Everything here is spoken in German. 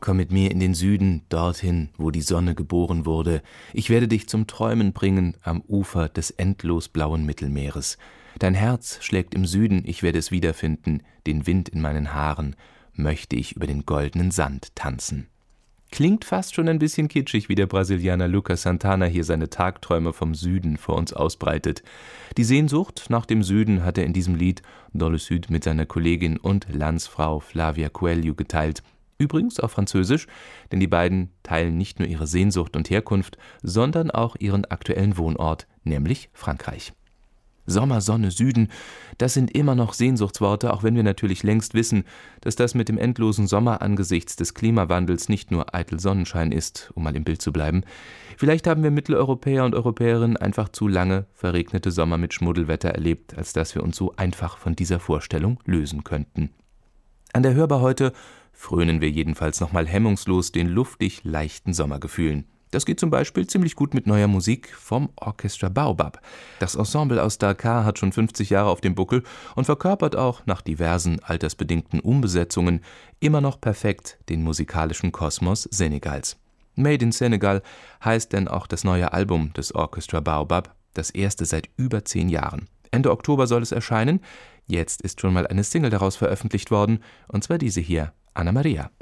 Komm mit mir in den Süden, dorthin, wo die Sonne geboren wurde. Ich werde dich zum Träumen bringen am Ufer des endlos blauen Mittelmeeres. Dein Herz schlägt im Süden, ich werde es wiederfinden, den Wind in meinen Haaren, möchte ich über den goldenen Sand tanzen. Klingt fast schon ein bisschen kitschig, wie der Brasilianer Lucas Santana hier seine Tagträume vom Süden vor uns ausbreitet. Die Sehnsucht nach dem Süden hat er in diesem Lied Dans le Sud mit seiner Kollegin und Landsfrau Flavia Coelho geteilt. Übrigens auf Französisch, denn die beiden teilen nicht nur ihre Sehnsucht und Herkunft, sondern auch ihren aktuellen Wohnort, nämlich Frankreich. Sommer, Sonne, Süden, das sind immer noch Sehnsuchtsworte, auch wenn wir natürlich längst wissen, dass das mit dem endlosen Sommer angesichts des Klimawandels nicht nur eitel Sonnenschein ist, um mal im Bild zu bleiben. Vielleicht haben wir Mitteleuropäer und Europäerinnen einfach zu lange verregnete Sommer mit Schmuddelwetter erlebt, als dass wir uns so einfach von dieser Vorstellung lösen könnten. An der Hörbar heute frönen wir jedenfalls nochmal hemmungslos den luftig leichten Sommergefühlen. Das geht zum Beispiel ziemlich gut mit neuer Musik vom Orchestra Baobab. Das Ensemble aus Dakar hat schon 50 Jahre auf dem Buckel und verkörpert auch nach diversen altersbedingten Umbesetzungen immer noch perfekt den musikalischen Kosmos Senegals. Made in Senegal heißt denn auch das neue Album des Orchestra Baobab, das erste seit über 10 Jahren. Ende Oktober soll es erscheinen. Jetzt ist schon mal eine Single daraus veröffentlicht worden, und zwar diese hier, Anna Maria.